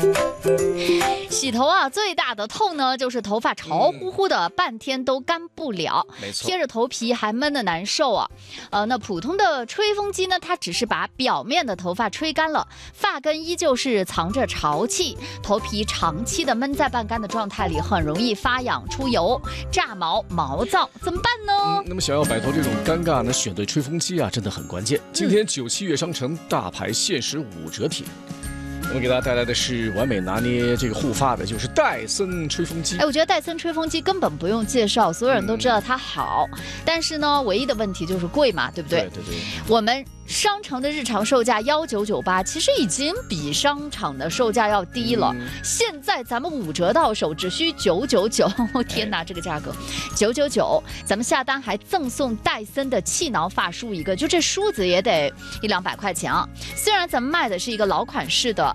洗头啊，最大的痛呢，就是头发潮乎乎的，半天都干不了， 没错， 贴着头皮还闷得难受啊。那普通的吹风机呢，它只是把表面的头发吹干了，发根依旧是藏着潮气，头皮长期的闷在半干的状态里，很容易发痒、出油、炸毛、毛躁，怎么办呢？ 那么想要摆脱这种尴尬呢，选对吹风机啊，真的很关键。今天9、7月商城大牌限时5折帖。我们给大家带来的是完美拿捏这个护发的，就是戴森吹风机。 我觉得戴森吹风机根本不用介绍，所有人都知道它好。但是呢，唯一的问题就是贵嘛，对不对？ 对。 我们商城的日常售价1998，其实已经比商场的售价要低了。现在咱们5折到手，只需999。天哪，这个价格999，咱们下单还赠送戴森的气挠发梳一个，就这梳子也得100-200块钱啊。虽然咱们卖的是一个老款式的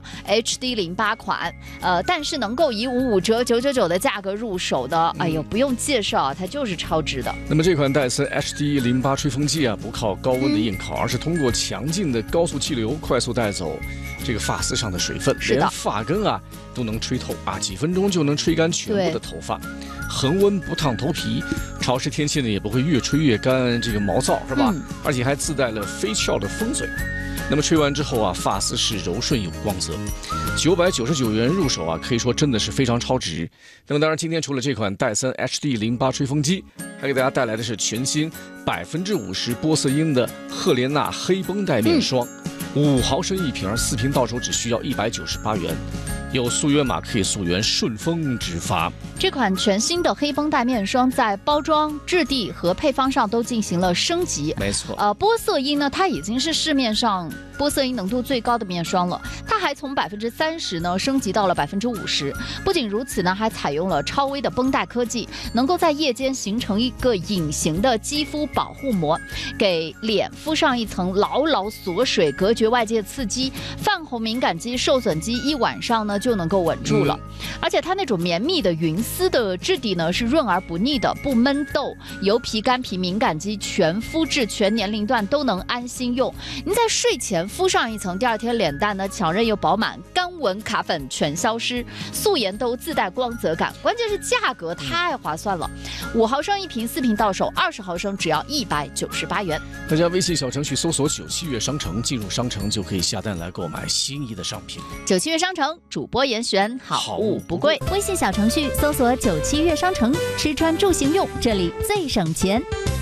HD08款，但是能够以5折999的价格入手的，哎呦，不用介绍，它就是超值的。 那么这款戴森 HD08吹风机啊，不靠高温的硬烤，而是通过强劲的高速气流快速带走这个发丝上的水分，连发根啊都能吹透啊，几分钟就能吹干全部的头发，恒温不烫头皮，潮湿天气呢也不会越吹越干，这个毛躁是吧？而且还自带了飞翘的风嘴。那么吹完之后啊，发丝是柔顺有光泽，999元入手啊，可以说真的是非常超值。那么当然，今天除了这款戴森 HD08吹风机，还给大家带来的是全新50%玻色因的赫莲娜黑绷带面霜，5毫升1瓶，4瓶到手只需要198元。有溯源码可以溯源顺丰直发。 这款全新的黑绷带面霜在包装、质地和配方上都进行了升级。 没错， 玻色因呢，它已经是市面上玻色因浓度最高的面霜了，它还从30%呢升级到了50%。不仅如此呢，还采用了超微的绷带科技，能够在夜间形成一个隐形的肌肤保护膜，给脸敷上一层牢牢锁水，隔绝外界刺激。泛红敏感肌、受损肌一晚上呢就能够稳住了。而且它那种绵密的云丝的质地呢是润而不腻的，不闷痘，油皮、干皮、敏感肌全肤质全年龄段都能安心用。您在睡前敷上一层，第二天脸蛋呢强韧又饱满，干纹卡粉全消失，素颜都自带光泽感。关键是价格太划算了，5毫升1瓶，4瓶到手，20毫升只要198元。 大家微信小程序搜索9、7月商城，进入商城就可以下单来购买心仪的商品。 9、7月商城主播严选，好物不贵。 微信小程序搜索9、7月商城，吃穿住行用，这里最省钱。